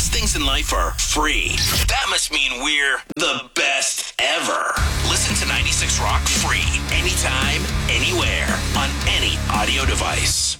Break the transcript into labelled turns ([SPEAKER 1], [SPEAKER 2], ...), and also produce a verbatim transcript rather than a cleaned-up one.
[SPEAKER 1] best things in life are free. That must mean we're the best ever. Listen to ninety-six Rock free anytime, anywhere, on any audio device.